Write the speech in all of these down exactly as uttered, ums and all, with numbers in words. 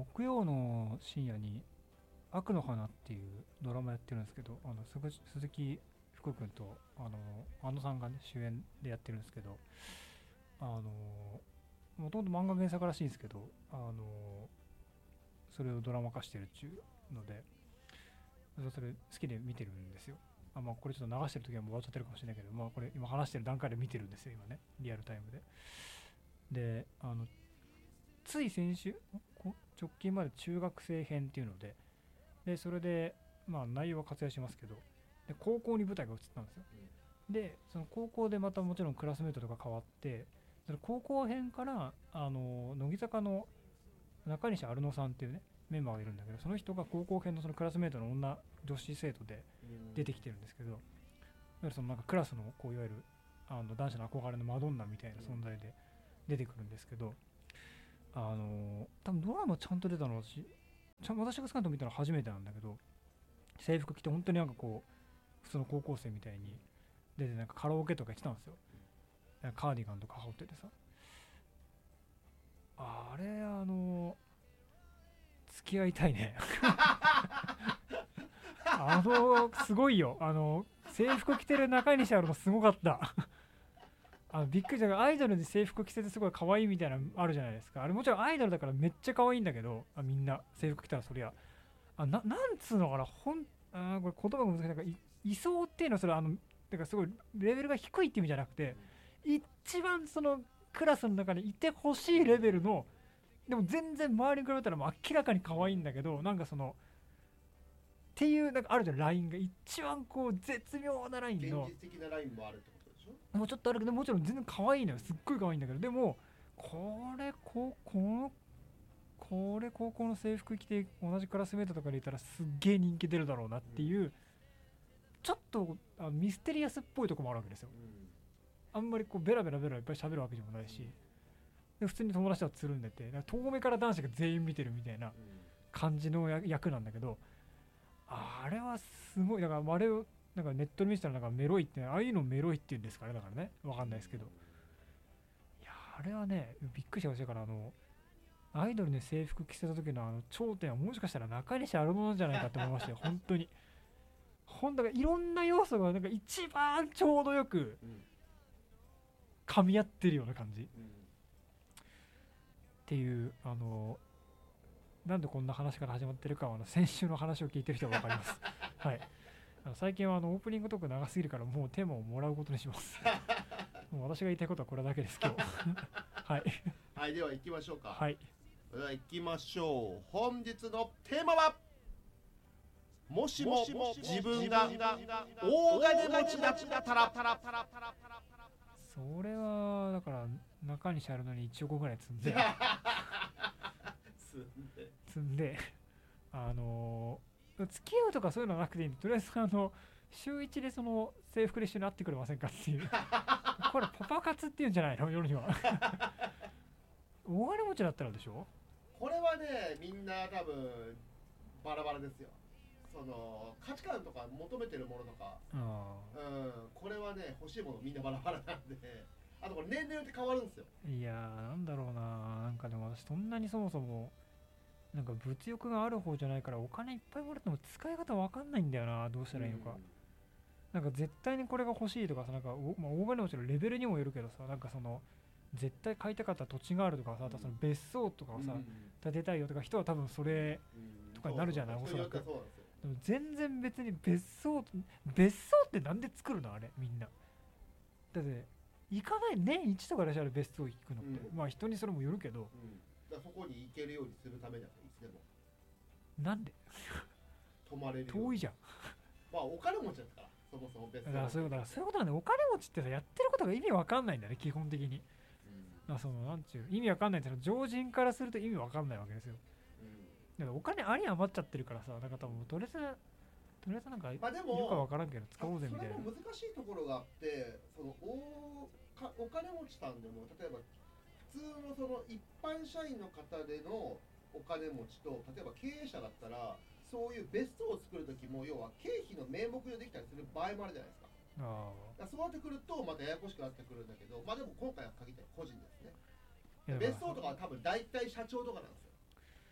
木曜の深夜に悪の花っていうドラマやってるんですけど、あの鈴鈴木福君とあのあのさんが、ね、主演でやってるんですけど、あのもともと漫画原作らしいんですけど、あのそれをドラマ化してるっちゅうので、それ好きで見てるんですよ。あ、まあ、これちょっと流してる時はもう終わっちゃってるかもしれないけど、まあ、これ今話してる段階で見てるんですよ、今ね、リアルタイムで。で、あのつい先週、直近まで中学生編っていうので、でそれで、まあ、内容は割愛しますけど、で高校に舞台が移ったんですよ。で、その高校でまたもちろんクラスメートとか変わって、その高校編からあの乃木坂の中西アルノさんっていうねメンバーがいるんだけど、その人が高校編のそのクラスメートの女女子生徒で出てきてるんですけど、いわゆるそのなんかクラスのこういわゆるあの男子の憧れのマドンナみたいな存在で出てくるんですけど、あの多分ドラマちゃんと出たのは私ちゃん私がスカンと見たのは初めてなんだけど、制服着て本当になんかこう普通の高校生みたいに出て、なんかカラオケとか行ってたんですよ。カーディガンとか羽織っててさ、あれあの付き合いたいねあのすごいよ、あの制服着てる中西あるのすごかったあのびっくりした。アイドルで制服着ててすごい可愛いみたいなのあるじゃないですか。あれもちろんアイドルだからめっちゃ可愛いんだけど、あみんな制服着たらそりゃあな、なんつうのかな、ほんあこれ言葉が難しい。なんかい位相っていうのはそれあのだからすごいレベルが低いって意味じゃなくて、一番そのクラスの中にいてほしいレベルの、でも全然周りに比べたらもう明らかに可愛いんだけど、なんかそのっていうなんかあるじゃん、ラインが一番こう絶妙なラインの、 現実的なラインもあるってことでしょ。 もうちょっとあるけど、もちろん全然可愛いのよ、すっごい可愛いんだけど、でもこれここのこれ高校の制服着て同じクラスメートとかでいたらすっげえ人気出るだろうなっていう、うん、ちょっとあのミステリアスっぽいとこもあるわけですよ、うん、あんまりこうベラベラベラいっぱい喋るわけでもないし、うん、で普通に友達とはつるんでて、遠目から男子が全員見てるみたいな感じの役なんだけど、あれはすごい。だからあれをなんかネットで見せたらなんかメロいって、ああいうのメロいって言うんですかね、だからね、わかんないですけど、いやあれはねびっくりしましたから、あのアイドルで制服着せた時のあの頂点はもしかしたら中西あるものじゃないかって思いましたよ本当に。本当にいろんな要素がなんか一番ちょうどよく噛み合ってるような感じ、うん、っていう、あのなんでこんな話から始まってるかはあの先週の話を聞いてる人は分かりますはい、あの最近はあのオープニングトーク長すぎるからもうテーマをもらうことにしますもう私が言いたいことはこれだけです今日はいはい、では行きましょうか。 はい、 では行きましょう。本日のテーマは、もしも自分が大金持ちだったら。 それはだから中西あるのにいちおくぐらい積んで積んであのー、付き合うとかそういうのはなくていいんで、とりあえずあの週一でその制服で一緒に会ってくれませんかっていうこれパパ活っていうんじゃないの、夜には大金持ちだったらでしょ。 これはね、みんな多分バラバラですよ。その価値観とか求めてるものとか、あ、うん、これはね、欲しいものみんなバラバラなんで、あとこれ年齢って変わるんですよ。 いやー、なんだろうな、なんかでも私そんなにそもそもなんか物欲がある方じゃないから、お金いっぱいもらっても使い方わかんないんだよな、どうしたらいいのか、うん、なんか絶対にこれが欲しいとかさ、なんかお、まあ、大金持ちのレベルにもよるけどさ、なんかその絶対買いたかった土地があるとかさ、あとその別荘とかをさ、うん、建てたいよとか人は多分それとかになるじゃない、うん、おそらく。でも全然別に別荘別荘ってなんで作るのあれみんな。だって行かない、年一とかでしょあれ別荘行くのって、うん、まあ人にそれもよるけど、 うん、だそこに行けるようにするためだからいつでも。 なんで泊まれるよ遠いじゃん。 まあお金持ちだからそもそも別荘。 だからそういうことだ、そういうことなんで、お金持ちってさやってることが意味わかんないんだね基本的に。うん、そのなんちゅう意味わかんないってのは常人からすると意味わかんないわけですよ。だからお金あり余っちゃってるからさ、なんか多分とりあえずとりあえずなんかいるか分からんけど使おうぜみたいな。 それも難しいところがあって、その お, かお金持ちさんでも例えば普通のその一般社員の方でのお金持ちと、例えば経営者だったらそういう別荘を作るときも要は経費の名目でできたりする場合もあるじゃないですか。あだそうなってくるとまたややこしくなってくるんだけど、まあでも今回は限って個人ですね。別荘とかは多分大体社長とかなんですよ。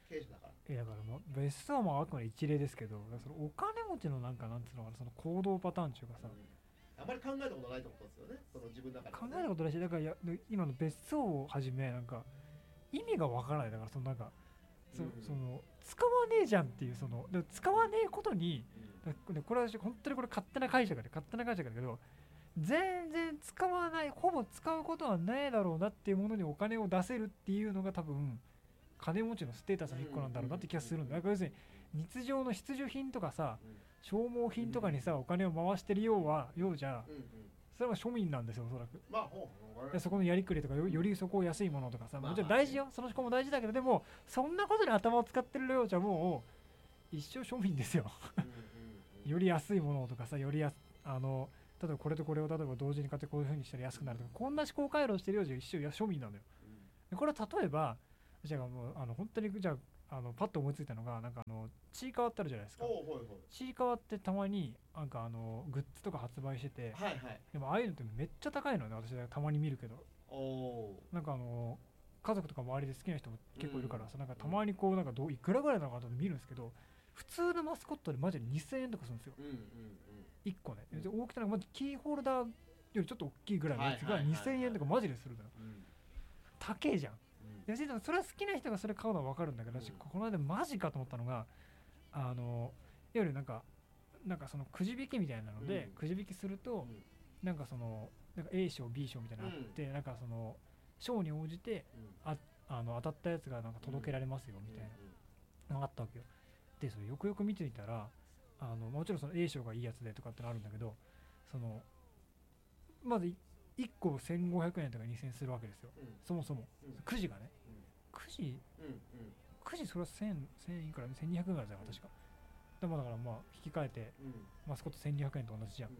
経営者だから。 いやだからまあ別荘はまああくまで一例ですけど、そのお金持ちのなんかなんつうのかな、その行動パターンっていうかさ、 うん、あまり考えたことないってことですよね、その自分の中で、 考ね、 えたことないし、だからや今の別荘をはじめなんか意味がわからない。だからそのなんかそ,、 うん、 その使わねえじゃんっていう、そので使わねえことに、 うん、 でこれは本当にこれ勝手な解釈で勝手な解釈だけど、全然使わない、ほぼ使うことはないだろうなっていうものにお金を出せるっていうのが多分金持ちのステータスの一個なんだろうなって気がするんだ。だから要するに日常の必需品とかさ、消耗品とかにさお金を回してるようはようじゃ、 うんうん、 それは庶民なんですよおそらく。 まあほうでそこのやりくりとか よ, よりそこを安いものとかさ、 まあもちろん大事よ、その思考も大事だけど、でもそんなことに頭を使ってるようじゃもう一生庶民ですようんうんうん、 より安いものとかさ、よりやあの例えばこれとこれを例えば同時に買ってこういう風にしたら安くなるとか、こんな思考回路してるようじゃ一生庶民なのよ。でこれは例えばじゃあもうあの本当にじゃあ、あのパッと思いついたのがなんかあのちいかわってあるじゃないですか。 おうほいほい、 ちいかわってたまになんかあのグッズとか発売してて、 はいはい、 でもああいうのってめっちゃ高いのね、私はたまに見るけど。 おなんかあの家族とか周りで好きな人も結構いるからさ、 うん、 なんかたまにこうなんかどういくらぐらいなのかと見るんですけど、普通のマスコットでマジでにせんえんとかするんですよ、 うんうんうん、 いっこね。 うんで大きさがマジキーホルダーよりちょっと大きいぐらいのやつがにせんえんとかマジでするのよ。高えじゃん。 うん、 でそれは好きな人がそれ買うのは分かるんだけど、 うん、 この間マジかと思ったのが、あのいわゆるなんかなんかそのくじ引きみたいなので、 うん、 くじ引きすると、 うん、 なんかそのなんか A 賞 B 賞みたいなのあって、うん、なんかその賞に応じて、うん、ああの当たったやつがなんか届けられますよみたいなのがあったわけよ。でそれよくよく見てみたら、あのもちろんその A 賞がいいやつでとかってのあるんだけど、そのまずいっこせんごひゃくえんとかにせんえんするわけですよ、うん、そもそも、うん、くじがね、うん、くじ、うんうん、くじそれはせんいくらせんにひゃくえんぐらいだよ確か。でもだからまあ引き換えて、うん、マスコットせんにひゃくえんと同じじゃん、うん、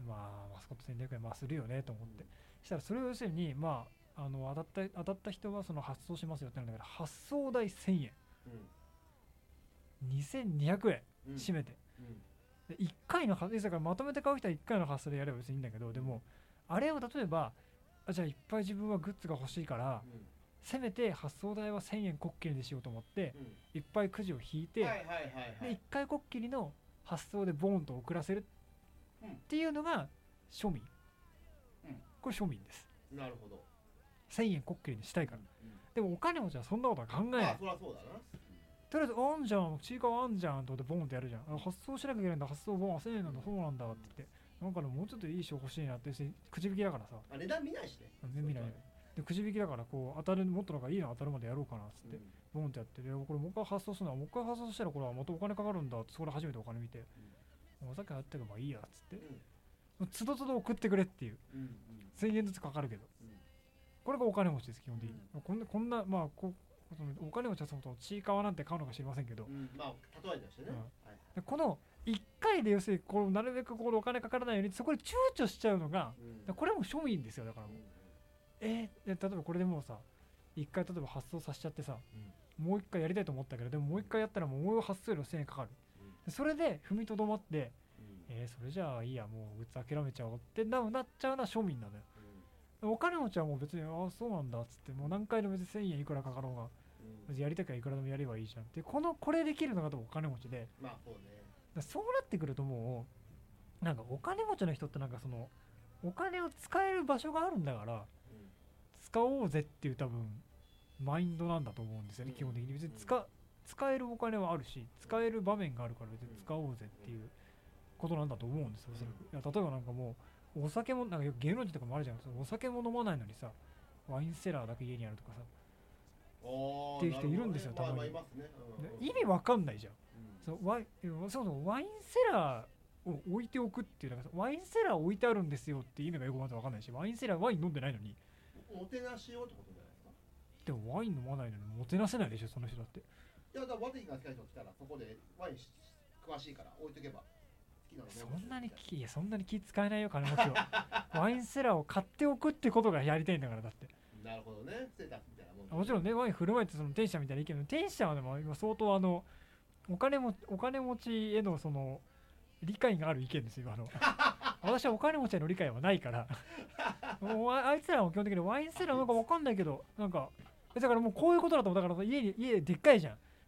まあマスコットせんにひゃくえんまあするよねと思って、うん、したらそれを要するにまああの当たった当たった人はその発送しますよってなんだけど、発送代せんえん、うん、にせんにひゃくえん締めて、うんうん、でいっかいの発送だからまとめて買う人はいっかいの発送でやれば別にいいんだけど、でもあれを例えばあじゃあいっぱい自分はグッズが欲しいから、うん、せめて発送代はせんえんこっきりにしようと思って、うん、いっぱいくじを引いて、はいはいはいはい、でいっかいこっきりの発送でボーンと送らせるっていうのが庶民、うん、これ庶民です。 なるほど。 せんえんこっきりにしたいから、うんうん、でもお金持ちはそんなことは考えない。 ああそりゃそうだな。 とりあえずあんじゃん、ちいかわあんじゃんと思ってボンってやるじゃん。あ発送しなきゃいけないんだ、発送ボンせんえんなんだ、そうなんだって言って、なんかでももうちょっといい賞欲しいなって、くじ引きだからさ、 あ値段見ないしね、 見ないでくじ引きだからこう当たるもっとなんかいいの当たるまでやろうかなっつって、うん、ボンってやって、でこれもう一回発送するのはもう一回発送したらこれはまたお金かかるんだって、そこで初めてお金見て、うん、お酒やってればいいやっつって、うん、つどつど送ってくれっていう、うんうん、せんえんずつかかるけど、うん、これがお金持ちです基本的に、うん、こんなこんなまあこお金持ちはそもそもちいかわなんて買うのか知りませんけど、うん、 まあ例えとしてね、うんはい、 でこのいっかいで要するにこうなるべくこうお金かからないようにそこで躊躇しちゃうのが、うん、これはもう庶民ですよ。だからもう、うん、えー、例えばこれでもうさいっかい例えば発送させちゃってさ、うん、もういっかいやりたいと思ったけどでももういっかいやったらもうもう発送よりせんえんかかる、うん、それで踏みとどまって、うん、えー、それじゃあいいやもうグッズ諦めちゃおうってなっちゃうのは庶民なのよ、うん、お金持ちはもう別にああそうなんだっつってもう何回でも別にせんえんいくらかかろうがやりたきゃいくらでもやればいいじゃんってこのこれできるのが多分お金持ちで、 まあそうね、 だそうなってくるともうなんかお金持ちの人ってなんかそのお金を使える場所があるんだから、うん、使おうぜっていう多分マインドなんだと思うんですよね、うん、基本的に別に使、うん、使えるお金はあるし使える場面があるから別に使おうぜっていうことなんだと思うんですよ、うん、いや例えばなんかもうお酒もなんか芸能人とかもあるじゃん、お酒も飲まないのにさワインセラーだけ家にあるとかさっていう人いるんですよ、たまに、まあまあいますね、うん、意味わかんないじゃん、うん、そうワイそうそうワインセラーを置いておくっていうなんかワインセラー置いてあるんですよっていう意味がよくまずわかんないし、ワインセラーワイン飲んでないのにもてなしようってことじゃないですか。 でもワイン飲まないのにもてなせないでしょその人だって。いやだからワインが好きな人来たらそこでワイン詳しいから置いとけば好きなのそんなにいやそんなに気使えないよ金持ちはワインセラーを買っておくってことがやりたいんだからだって。 なるほどね、ステータスみたいなもん、ね、 もちろんねワイン振る舞いってその天使みたいな意見の天使はでも今相当あのお金もお金持ちへのその理解がある意見ですよ今の私はお金持ちへの理解はないからもうあいつらは基本的にワインセラーなんか分かんないけどなんかだからもうこういうことだと思う。だから家に家でっかいじゃん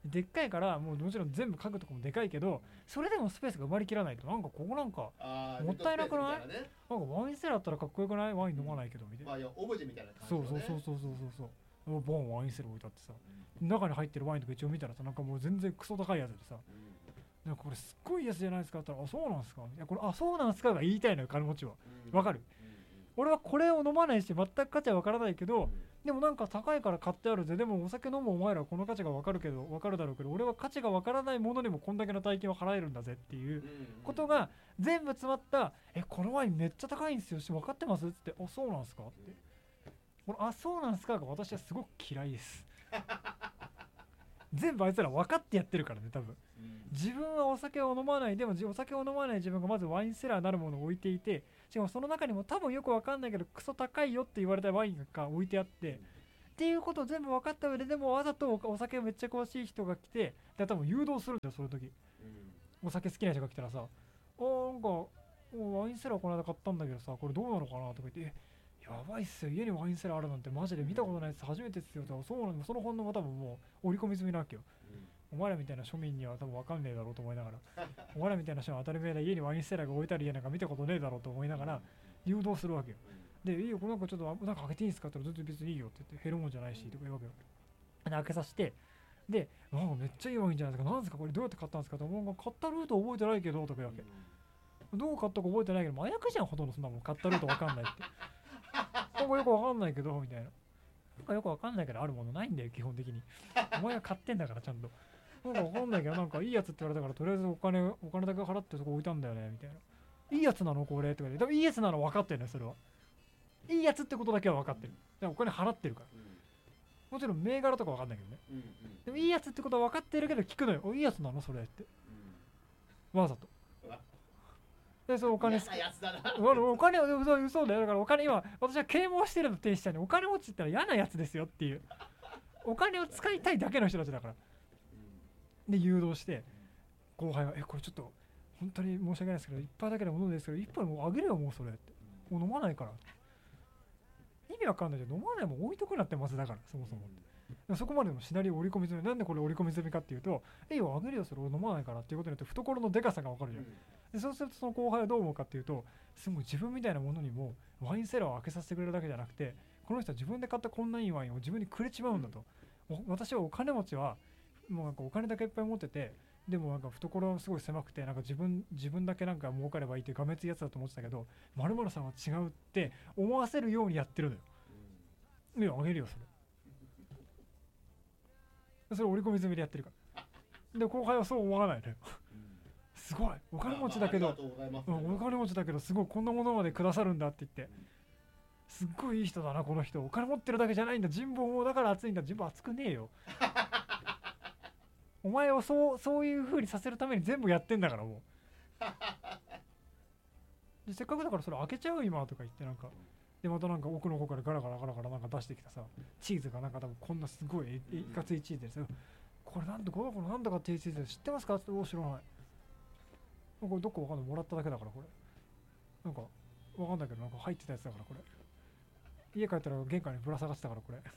でっかいからもうもちろん全部家具とかもでかいけど、それでもスペースが埋まりきらないと、なんかここなんかあーもったいなくない？ デッドスペースみたいなね。 なんかワインセラーだったらかっこよくない？ワイン飲まないけどみたいな、 まあいやオブジェみたいな感じそうのね。 そうそうそうそうそうそう、ボンワインセラー置いてあってさ、中に入ってるワインとか一応見たらさ、なんかもう全然クソ高いやつでさ、 うんなんかこれすっごいやつじゃないですかって言ったら、あそうなんですか、いやこれあそうなんですかが言いたいのよ金持ちは。 うんわかる？俺はこれを飲まないし全く価値は分からないけど、 うんでもなんか高いから買ってあるぜ、でもお酒飲むお前らはこの価値が分かるけど分かるだろうけど、俺は価値が分からないものにもこんだけの大金を払えるんだぜっていうことが全部詰まった、えこのワインめっちゃ高いんですよし分かってますっつって、あそうなんすかって、このあそうなんすかが私はすごく嫌いです全部あいつら分かってやってるからね多分。 うん自分はお酒を飲まない、でもお酒を飲まない自分がまずワインセラーなるものを置いていて、しかもその中にも多分よく分かんないけどクソ高いよって言われたワインが置いてあって、っていうことを全部分かった上で、でもわざとお酒めっちゃ詳しい人が来て、で多分誘導するんだよその時。 うんお酒好きな人が来たらさ、あーなんかおワインセラーこの間買ったんだけどさ、これどうなのかなとか言って、えやばいっすよ、家にワインセラーあるなんてマジで見たことないです、初めてっすよとか、そうなの、その本能が多分もう織り込み済みなわけよ。お前らみたいな庶民には多分分かんねえだろうと思いながらお前らみたいな人は当たり前だ、家にワインセラーが置いてある家なんか見たことねえだろうと思いながら誘導するわけよ。で、いいよ、これなんかちょっとなんか開けていいんですかって言ったら、全然別にいいよって言って、減るもんじゃないしとか言うわけよ。で、開けさせて、で、なんかめっちゃいいワインじゃないですか、なんですかこれどうやって買ったんですかって、もう買ったルート覚えてないけどとか言うわけ。どう買ったか覚えてないけど、麻薬じゃんほとんどそんなもん、買ったルート分かんないって。なんかよく分かんないけどみたいな。なんかよく分かんないけどあるものないんだよ基本的に。お前が買ってんだからちゃんと。なんかわかんないけど、なんかいいやつって言われたから、とりあえずお金、お金だけ払ってそこ置いたんだよね、みたいな。いいやつなのこれとかで。多分いいやつなの分かってるね、それは。いいやつってことだけは分かってる。でもお金払ってるから。もちろん銘柄とか分かんないけどね。でもいいやつってことは分かってるけど聞くのよ。おいいやつなのそれって。わざと。で、そのお金嫌なやつだな。 お金は嘘嘘だよ。だからお金、今、私は啓蒙してるの停止したに、お金持ちって言ったら嫌なやつですよっていう。お金を使いたいだけの人たちだから。で誘導して後輩がえこれちょっと本当に申し訳ないですけど一杯だけでも飲んでですけど一杯もうあげるよもうそれってもう飲まないから意味わかんないじゃん飲まないもん置いとくなってますだからそもそもでそこまでのシナリオ織り込み済みなんでこれ織り込み済みかっていうとえいよあげるよそれを飲まないからっていうことによって懐のでかさがわかるじゃんでそうするとその後輩はどう思うかっていうとすごい自分みたいなものにもワインセラーを開けさせてくれるだけじゃなくてこの人は自分で買ったこんないいワインを自分にくれちまうんだと私はお金持ちはもうなんかお金だけいっぱい持っててでもなんか懐はすごい狭くてなんか自分自分だけなんか儲かればいいっていうがめついやつだと思ってたけど〇〇さんは違うって思わせるようにやってるのよ。いやあげるよそれそれ織り込み済みでやってるからで後輩はそう思わないのよすごいお金持ちだけど、うん、お金持ちだけどすごいこんなものまでくださるんだって言ってすっごいいい人だなこの人お金持ってるだけじゃないんだ人望もだから熱いんだ人望熱くねえよお前をそうそういう風にさせるために全部やってんだからもうでせっかくだからそれ開けちゃう今とか言ってなんかでまたなんか奥の方からガラガラガラガラなんか出してきたさチーズがなんか多分こんなすごいいかついチーズですよこれなんでこの子なんだかっていうチーズ知ってますかってお知らないこれどこわかんないもらっただけだからこれなんかわかんないけどなんか入ってたやつだからこれ家帰ったら玄関にぶら下がってたからこれ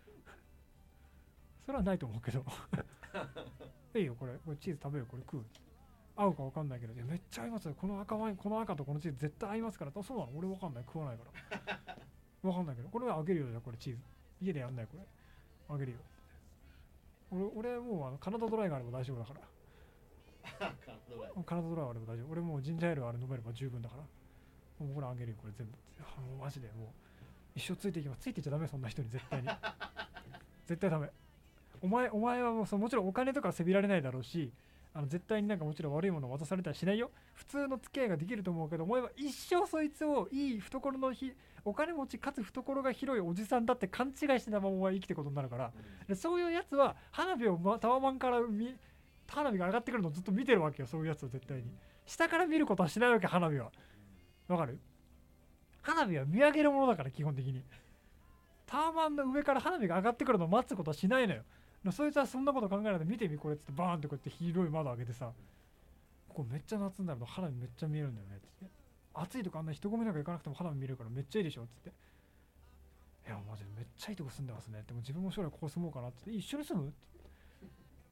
それはないと思うけどいいよこれこれチーズ食べるこれ食う合うか分かんないけどいやめっちゃ合いますよこの赤ワインこの赤とこのチーズ絶対合いますからそうなの俺分かんない食わないから分かんないけどこれはあげるよじゃこれチーズ家でやんないこれあげるよ俺俺もうあのカナダドライがあれば大丈夫だからカナダドライあれば大丈夫俺もうジンジャーエールあれ飲めれば十分だからもうこれあげるよこれ全部もうマジでもう一生ついていけばついていっちゃダメそんな人に絶対に絶対ダメお前お前はもうそもちろんお金とかせびられないだろうしあの絶対になんかもちろん悪いものを渡されたりしないよ普通の付き合いができると思うけどお前は一生そいつをいい懐のひお金持ちかつ懐が広いおじさんだって勘違いしてたままお前生きてることになるからでそういうやつは花火を、ま、タワマンから見花火が上がってくるのをずっと見てるわけよそういうやつは絶対に下から見ることはしないわけ花火はわかる花火は見上げるものだから基本的にタワマンの上から花火が上がってくるのを待つことはしないのよそいつはそんなこと考えないで見てみこれっつってバーンってこうやって広い窓開けてさここめっちゃ夏になると花火めっちゃ見えるんだよねっつって暑いとかあんな人混みなんか行かなくても花火見れるからめっちゃいいでしょっつっていやマジでめっちゃいいとこ住んでますねっても自分も将来ここ住もうかなって一緒に住むって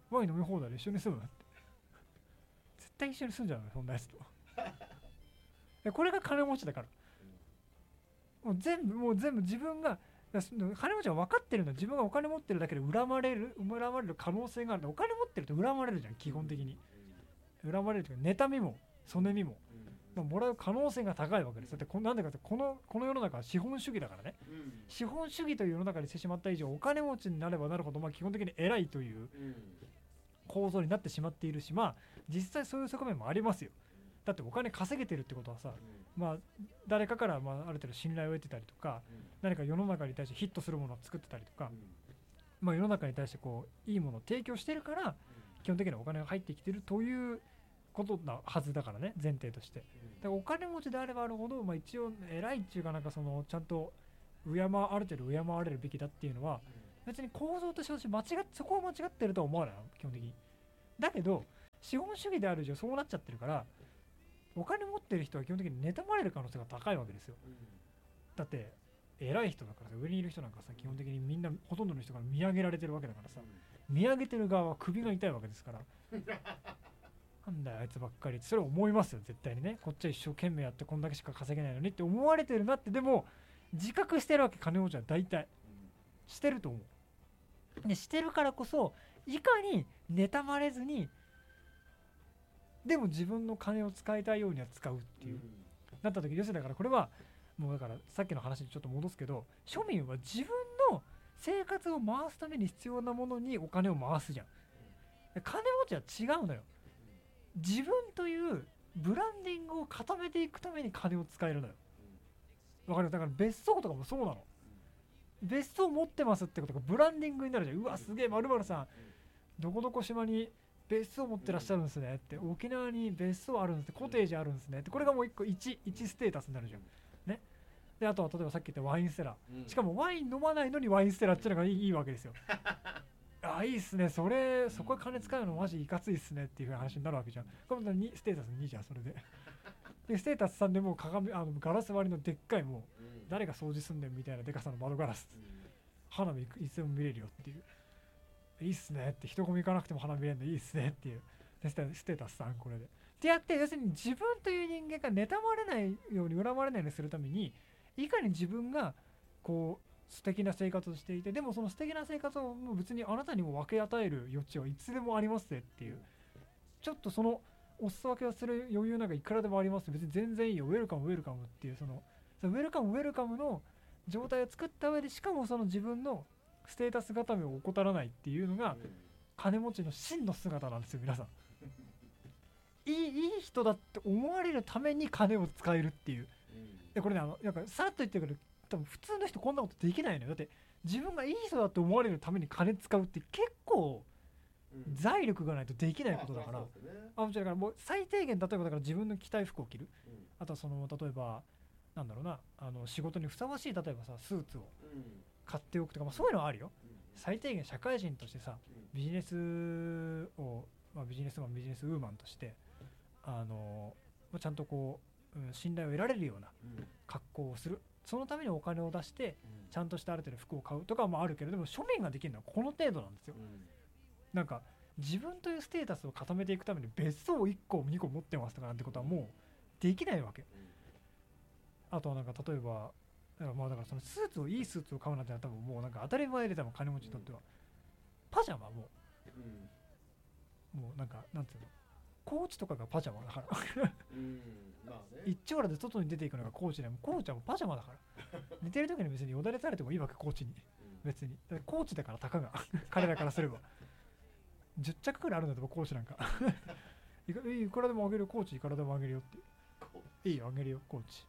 ワイン飲み放題で一緒に住むって絶対一緒に住んじゃうのよそんなやつとでこれが金持ちだからもう全部もう全部自分が金持ちは分かってるんだ自分がお金持ってるだけで恨まれる恨まれる可能性があるお金持ってると恨まれるじゃん基本的に恨まれるというか妬みもそねみももらう可能性が高いわけですだってこなんでかってこのこの世の中は資本主義だからね、うん、資本主義という世の中にしてしまった以上お金持ちになればなるほど、まあ、基本的に偉いという構造になってしまっているしまあ実際そういう側面もありますよだってお金稼げてるってことはさ、うん、まあ誰かからまあある程度信頼を得てたりとか、うん、何か世の中に対してヒットするものを作ってたりとか、うん、まあ世の中に対してこういいものを提供してるから、うん、基本的にはお金が入ってきてるということなはずだからね前提としてだからお金持ちであればあるほど、まあ、一応偉いっていうかなんかそのちゃんと敬ある程度敬われるべきだっていうのは別に構造として間違っそこは間違ってるとは思わないの基本的にだけど資本主義である以上そうなっちゃってるからお金持ってる人は基本的に妬まれる可能性が高いわけですよだって偉い人だからさ上にいる人なんかさ基本的にみんなほとんどの人から見上げられてるわけだからさ見上げてる側は首が痛いわけですからなんだよあいつばっかりってそれ思いますよ絶対にねこっちは一生懸命やってこんだけしか稼げないのにって思われてるなってでも自覚してるわけ金持ちは大体してると思うでしてるからこそいかに妬まれずにでも自分の金を使いたいようには使うっていう、うん、なった時要するにだからこれはもうだからさっきの話にちょっと戻すけど庶民は自分の生活を回すために必要なものにお金を回すじゃん金持ちは違うのよ自分というブランディングを固めていくために金を使えるのよわかるだから別荘とかもそうなの別荘持ってますってことがブランディングになるじゃんうわすげえ〇〇さんどこどこ島に別荘持ってらっしゃるんですねって沖縄に別荘あるんですねコテージあるんですねってこれがもう一個 1, 1ステータスになるじゃんねであとは例えばさっき言ったワインセラーしかもワイン飲まないのにワインセラーっていうのがいい, いいわけですよあいいっすねそれそこは金使うのマジいかついっすねっていう話になるわけじゃんこれにステータスにじゃんそれででステータスさんでも鏡あのガラス割りのでっかいもう誰が掃除すんねんみたいなでかさの窓ガラス花火いつでも見れるよっていういいっすねって人混み行かなくても花見れるのいいっすねっていうステータスさんこれでってやって要するに自分という人間が妬まれないように恨まれないようにするためにいかに自分がこう素敵な生活をしていてでもその素敵な生活をもう別にあなたにも分け与える余地はいつでもありますねっていうちょっとそのお裾分けをする余裕なんかいくらでもあります別に全然いいよウェルカムウェルカムっていうそのウェルカムウェルカムの状態を作った上でしかもその自分のステータス固めを怠らないっていうのが金持ちの真の姿なんですよ皆さんいい、いい人だって思われるために金を使えるっていうでこれねあのなんかさらっと言ってるけど多分普通の人こんなことできないのよだって自分がいい人だって思われるために金使うって結構財力がないとできないことだから、うん、あもちろんだからもう最低限例えばだから自分の着たい服を着る、うん、あとはその例えばなんだろうなあの仕事にふさわしい例えばさスーツを買っておくとか、まあ、そういうのはあるよ、うん、最低限社会人としてさビジネスを、まあ、ビジネスマンビジネスウーマンとしてあのちゃんとこう、うん、信頼を得られるような格好をするそのためにお金を出してちゃんとしたある程度服を買うとかもあるけれども庶民ができるのはこの程度なんですよ、うん、なんか自分というステータスを固めていくために別荘をいっこにこ持ってますとかなんてことはもうできないわけ、うん、あとはなんか例えばだからまあだからそのスーツをいいスーツを買うなんてのは多分もうなんか当たり前で多分金持ちにとっては、うん、パジャマもう、うん、もうなんかなんていうのコーチとかがパジャマだからうんまあね、一丁羅で外に出ていくのがコーチでもコーチはもうパジャマだから寝てる時に別によだれされてもいいわけコーチに、うん、別にだコーチだからたかが彼らからすればじゅっ着くらいあるんだとコーチなんかい, かいくらでもあげるよコーチいくらでもあげるよっていいよあげるよコーチ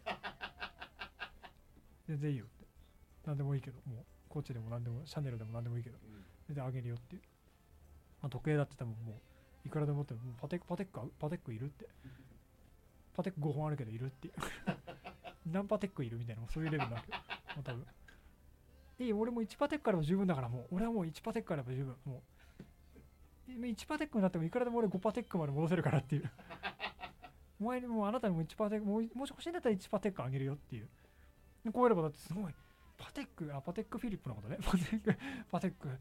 全然いいよって何でもいいけどもうコーチでも何でもシャネルでも何でもいいけど、うん、全然あげるよっていう、まあ、時計だって多分もういくらでも持ってもパテックパテックパテックいるってパテックごほんあるけどいるって何パテックいるみたいなそういうレベルなわけもう多分いい俺もいちパテックあれば十分だからもう俺はもういちパテックあれば十分もういちパテックになってもいくらでも俺ごパテックまで戻せるからっていうお前にもあなたにもいちパテックもうもし欲しいんだったらいちパテックあげるよっていうこうやればだってすごいパテックあパテックフィリップのことねパテックパテック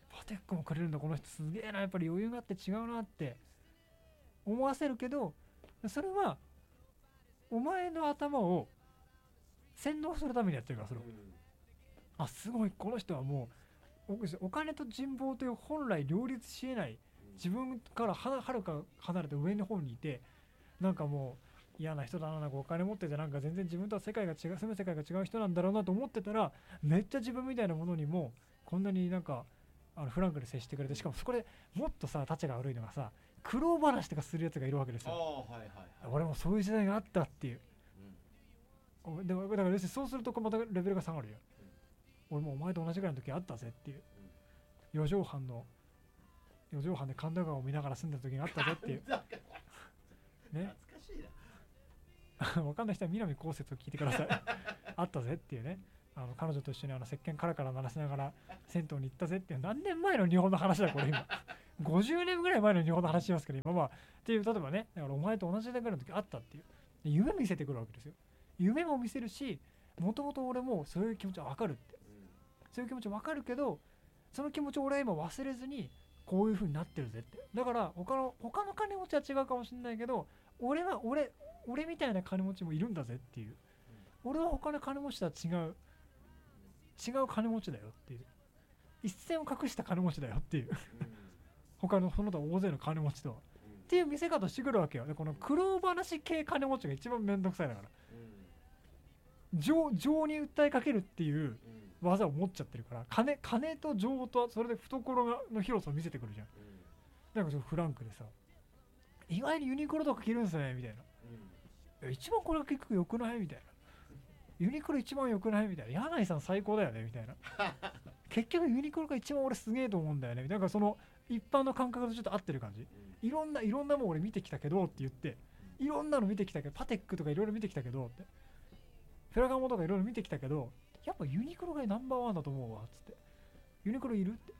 パテックもくれるんだこの人すげえな、やっぱり余裕があって違うなって思わせるけど、それはお前の頭を洗脳するためにやってるからそれを、 うんあすごいこの人はもうおお金と人望という本来両立し得ない自分からははるか離れて上の方にいて、なんかもう嫌な人だな、なんかお金持っててなんか全然自分とは世界が違う住む世界が違う人なんだろうなと思ってたら、めっちゃ自分みたいなものにもこんなになんかあのフランクに接してくれて、しかもそこでもっとさタチが悪いのがさ苦労話とかするやつがいるわけですよ。 ああはいはいはい。 俺もそういう時代があったっていう、うん、でもだから要するにそうするとまたレベルが下がるよ、うん、俺もお前と同じぐらいの時あったぜっていう、うん、四畳半の四畳半で神田川を見ながら住んだ時があったぜっていうね、 懐かしいなわかんない人は南こうせつを聞いてくださいあったぜっていうね、あの彼女と一緒にあの石鹸カラカラ鳴らしながら銭湯に行ったぜっていう、何年前の日本の話だこれ今ごじゅうねんぐらい前の日本の話しますけど、今はっていう例えばね、だからお前と同じぐらいの時あったっていうで夢見せてくるわけですよ。夢も見せるし、もともと俺もそういう気持ちは分かるって、うん、そういう気持ち分かるけど、その気持ちを俺は今忘れずにこういう風になってるぜって。だから他の他の金持ちは違うかもしれないけど、俺は俺俺みたいな金持ちもいるんだぜっていう、うん、俺は他の金持ちとは違う違う金持ちだよっていう、一線を隠した金持ちだよっていう、うん、他のその他大勢の金持ちとは、うん、っていう見せ方してくるわけよ。でこの苦労話系金持ちが一番めんどくさいだから、うん、情, 情に訴えかけるっていう技を持っちゃってるから、金金と情とそれで懐の広さを見せてくるじゃん、うん、なんかちょっとフランクでさ、意外にユニクロとか着るんですねみたいな、うん、一番これが結局良くないみたいな、ユニクロ一番良くないみたいな、柳井さん最高だよねみたいな結局ユニクロが一番俺すげえと思うんだよねみたいな、その一般の感覚とちょっと合ってる感じ、うん、いろんないろんなもん俺見てきたけどって言って、いろんなの見てきたけど、パテックとかいろいろ見てきたけどって、フェラガモとかいろいろ見てきたけど、やっぱユニクロがナンバーワンだと思うわっつって、ユニクロいるって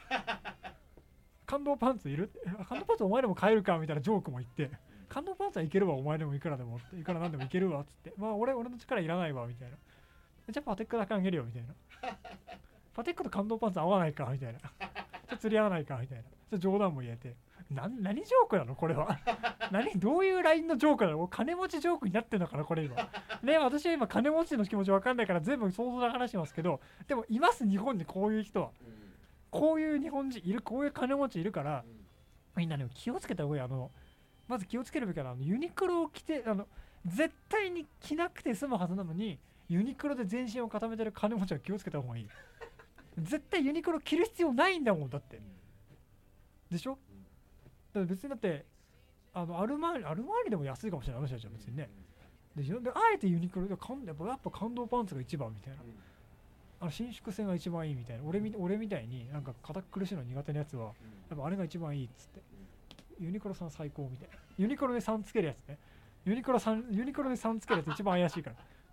感動パンツいるって、感動パンツお前でも買えるかみたいなジョークも言って、感動パンツはいけるわお前でもいくらでもって、いくらなんでもいけるわっつって、まあ俺俺の力いらないわみたいな、じゃあパテックだけあげるよみたいな、パテックと感動パンツ合わないかみたいな、ちょっと釣り合わないかみたいな、ちょっと冗談も言えて、な何ジョークなのこれは何どういうラインのジョークなの、金持ちジョークになってんのかなこれ今ね。私は今金持ちの気持ち分かんないから全部想像で話してますけど、でもいます日本にこういう人は、うん、こういう日本人いる、こういう金持ちいるから、うん、みんなね気をつけた方がいい。あのまず気をつけるべきはあのユニクロを着て、あの絶対に着なくて済むはずなのにユニクロで全身を固めてる金持ちは気をつけた方がいい絶対ユニクロ着る必要ないんだもんだって、でしょ。だ別にだってあのアルマーニアルマーニでも安いかもしれない、あの人たちは別にね。でであえてユニクロでやっぱやっぱ感動パンツが一番みたいな、あの伸縮性が一番いいみたいな、俺み俺みたいになんか堅苦しいの苦手なやつはやっぱあれが一番いいっつって、ユニクロさん最高みたいな、ユニクロでさんつけるやつね、ユニクロさんユニクロでさんつけるやつ一番怪しいから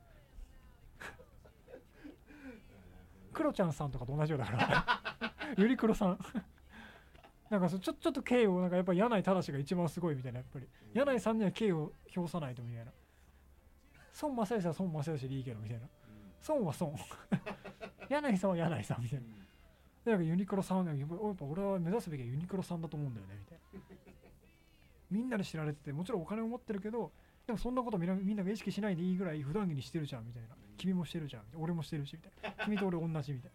クロちゃんさんとかと同じようだからユニクロさんなんかそちょちょっと敬をなんかやっぱり柳井正が一番すごいみたいな、やっぱり柳井さんには敬を表さないとみたいな、孫正義は孫正義でいいけどみたいな、孫は孫柳井さんは柳井さんみたいな、だからユニクロさんはやっぱ俺は目指すべきはユニクロさんだと思うんだよねみたいな、みんなで知られててもちろんお金を持ってるけど、でもそんなことみんなみんなが意識しないでいいぐらい普段着にしてるじゃんみたいな、君もしてるじゃん、俺もしてるしみたいな、君と俺同じみたいな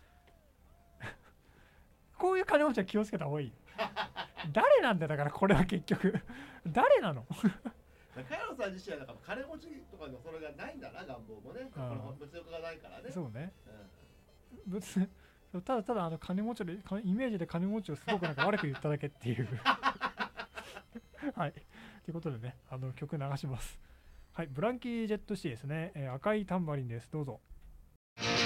こういう金持ちは気をつけた方がいい誰なんだよだからこれは結局誰なのカヨさん自身はなんか金持ちとかのそれがないんだな、願望もね、物欲がないからね。そうね、うん、別にただただあの金持ちでイメージで金持ちをすごくなんか悪く言っただけっていうはいということでね、あの曲流します。はい、ブランキー・ジェット・シーですね、えー、赤いタンバリンです、どうぞ。